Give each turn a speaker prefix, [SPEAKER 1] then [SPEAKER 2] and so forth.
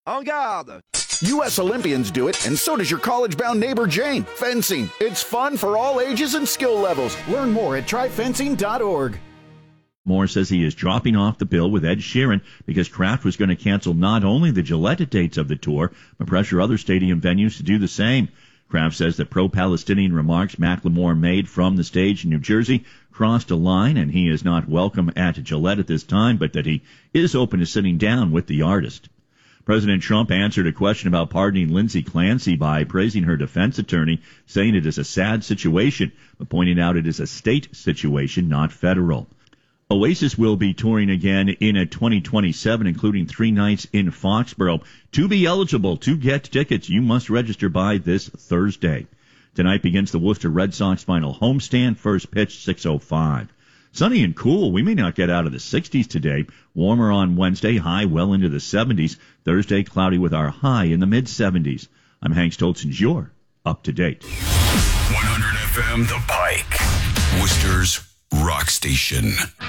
[SPEAKER 1] En garde!
[SPEAKER 2] U.S. Olympians do it, and so does your college-bound neighbor Jane. Fencing. It's fun for all ages and skill levels. Learn more at tryfencing.org.
[SPEAKER 3] Moore says he is dropping off the bill with Ed Sheeran because Kraft was going to cancel not only the Gillette dates of the tour, but pressure other stadium venues to do the same. Kraft says that pro-Palestinian remarks Macklemore made from the stage in New Jersey crossed a line, and he is not welcome at Gillette at this time, but that he is open to sitting down with the artist. President Trump answered a question about pardoning Lindsay Clancy by praising her defense attorney, saying it is a sad situation, but pointing out it is a state situation, not federal. Oasis will be touring again in 2027, including 3 nights in Foxborough. To be eligible to get tickets, you must register by this Thursday. Tonight begins the Worcester Red Sox final homestand, first pitch 6:05. Sunny and cool. We may not get out of the 60s today. Warmer on Wednesday, high well into the 70s. Thursday, cloudy with our high in the mid-70s. I'm Hank Stoltzens. You're up to date.
[SPEAKER 4] 100 FM The Pike, Worcester's rock station.